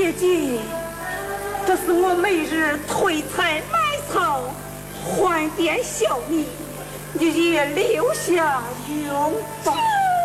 姐姐，这是我每日推菜买草，还点小米，你也留下用吧。